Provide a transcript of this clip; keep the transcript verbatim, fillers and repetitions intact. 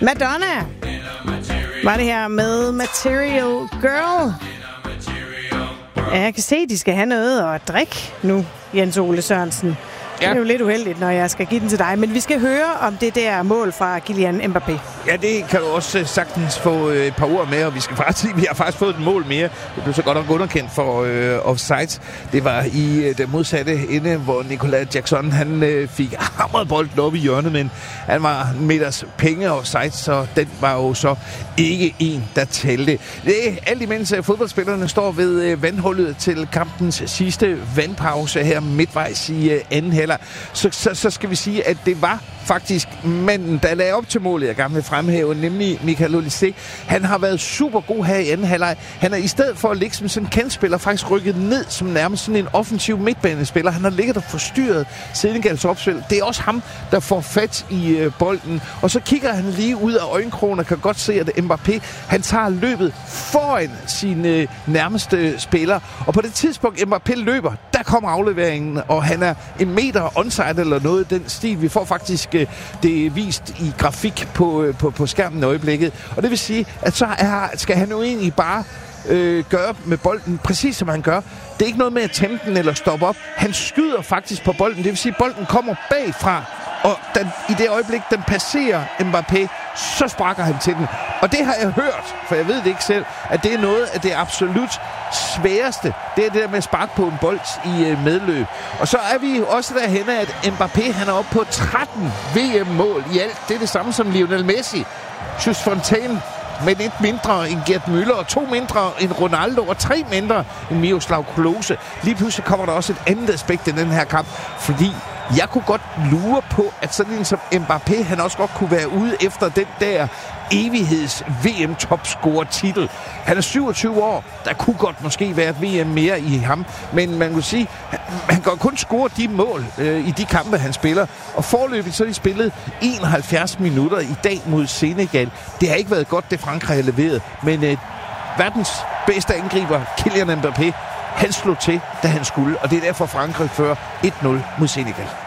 Madonna var det her med Material Girl. Ja, jeg kan se, at de skal have noget at drikke nu, Jens Ole Sørensen. Ja. Det er jo lidt uheldigt, når jeg skal give den til dig. Men vi skal høre om det der mål fra Kylian Mbappé. Ja, det kan du også sagtens få et par ord med, og vi skal faktisk sige, vi har faktisk fået et mål mere. Det blev så godt nok underkendt for øh, offside. Det var i øh, det modsatte ende, hvor Nicolas Jackson han øh, fik hamret bolden op i hjørnet, men han var en meters penge offside, så den var jo så ikke en, der talte. Det er alt imens øh, fodboldspillerne står ved øh, vandhullet til kampens sidste vandpause her midtvejs i øh, anden halvleg. Så, så, så skal vi sige, at det var faktisk manden, der lagde op til målet, jeg gerne vil fremhæve, nemlig Michael Olise. Han har været super god her i anden halvleg. Han er i stedet for at ligge som sådan en kantspiller, faktisk rykket ned som nærmest sådan en offensiv midtbanespiller. Han har ligget og forstyrret Senegals opspil. Det er også ham, der får fat i øh, bolden. Og så kigger han lige ud af øjenkrogen og kan godt se, at Mbappé, han tager løbet foran sine øh, nærmeste spillere. Og på det tidspunkt, Mbappé løber, der kommer afleveringen, og han er en meter onside eller noget i den stil. Vi får faktisk det er vist i grafik på, på, på skærmen i øjeblikket. Og det vil sige, at så er, skal han jo egentlig bare øh, gøre med bolden præcis som han gør. Det er ikke noget med at tænde den eller stoppe op. Han skyder faktisk på bolden. Det vil sige, at bolden kommer bagfra. Og den, i det øjeblik, den passerer Mbappé, så sparker han til den. Og det har jeg hørt, for jeg ved det ikke selv, at det er noget af det absolut sværeste. Det er det der med at sparke på en bold i øh, medløb. Og så er vi også derhen af, at Mbappé han er oppe på tretten V M-mål i alt. Det er det samme som Lionel Messi. Just Fontaine med lidt mindre end Gerd Müller, og to mindre end Ronaldo, og tre mindre end Miroslav Klose. Lige pludselig kommer der også et andet aspekt i den her kamp, fordi jeg kunne godt lure på, at sådan en som Mbappé, han også godt kunne være ude efter den der evigheds-V M-topscorer-titel. Han er syvogtyve år. Der kunne godt måske være et V M mere i ham. Men man kan sige, han kan kun score de mål øh, i de kampe, han spiller. Og forløbet så er de spillet enoghalvfjerds minutter i dag mod Senegal. Det har ikke været godt, det Frankrig har leveret. Men øh, verdens bedste angriber, Kylian Mbappé, han slog til, da han skulle. Og det er derfor, Frankrig fører et nul mod Senegal.